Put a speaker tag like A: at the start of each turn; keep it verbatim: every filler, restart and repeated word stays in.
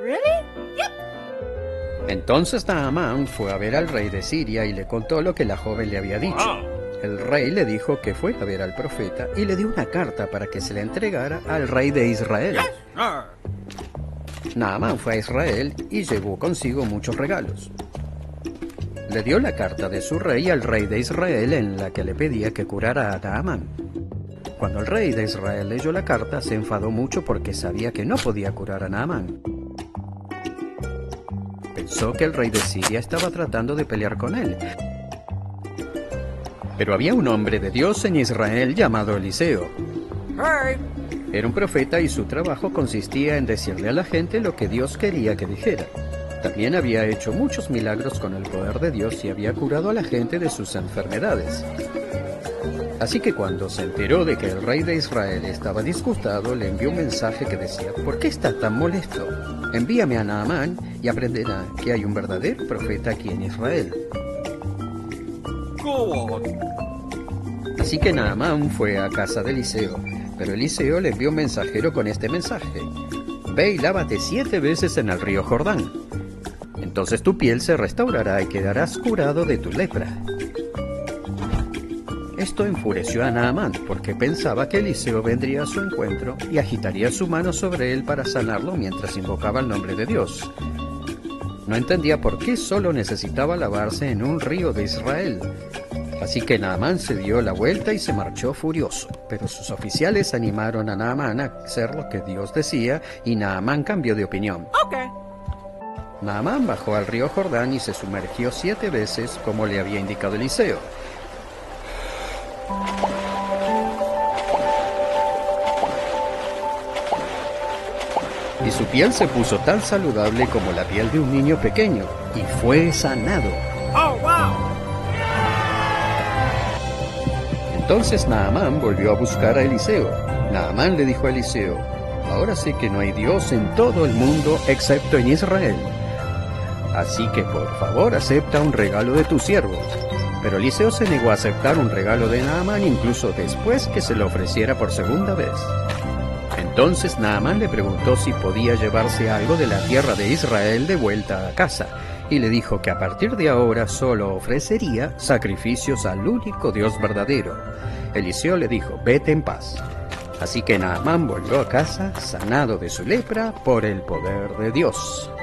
A: Really? Yep.
B: Entonces Naamán fue a ver al rey de Siria y le contó lo que la joven le había dicho. El rey le dijo que fuera a ver al profeta y le dio una carta para que se la entregara al rey de Israel. Naamán fue a Israel y llevó consigo muchos regalos. Le dio la carta de su rey al rey de Israel en la que le pedía que curara a Naamán. Cuando el rey de Israel leyó la carta, se enfadó mucho porque sabía que no podía curar a Naamán. Pensó que el rey de Siria estaba tratando de pelear con él. Pero había un hombre de Dios en Israel llamado Eliseo. Era un profeta y su trabajo consistía en decirle a la gente lo que Dios quería que dijera. También había hecho muchos milagros con el poder de Dios y había curado a la gente de sus enfermedades. Así que cuando se enteró de que el rey de Israel estaba disgustado, le envió un mensaje que decía: ¿por qué está tan molesto? Envíame a Naamán y aprenderá que hay un verdadero profeta aquí en Israel. Así que Naamán fue a casa de Eliseo, pero Eliseo le envió un mensajero con este mensaje: ve y lávate siete veces en el río Jordán. Entonces tu piel se restaurará y quedarás curado de tu lepra. Esto enfureció a Naamán porque pensaba que Eliseo vendría a su encuentro y agitaría su mano sobre él para sanarlo mientras invocaba el nombre de Dios. No entendía por qué solo necesitaba lavarse en un río de Israel. Así que Naamán se dio la vuelta y se marchó furioso. Pero sus oficiales animaron a Naamán a hacer lo que Dios decía y Naamán cambió de opinión.
A: Okay.
B: Naamán bajó al río Jordán y se sumergió siete veces como le había indicado Eliseo. Y su piel se puso tan saludable como la piel de un niño pequeño, y fue sanado.
A: Oh, wow.
B: Entonces Naamán volvió a buscar a Eliseo. Naamán le dijo a Eliseo: ahora sé que no hay Dios en todo el mundo excepto en Israel. Así que por favor acepta un regalo de tu siervo. Pero Eliseo se negó a aceptar un regalo de Naamán incluso después que se lo ofreciera por segunda vez. Entonces Naamán le preguntó si podía llevarse algo de la tierra de Israel de vuelta a casa, y le dijo que a partir de ahora solo ofrecería sacrificios al único Dios verdadero. Eliseo le dijo: vete en paz. Así que Naamán volvió a casa sanado de su lepra por el poder de Dios.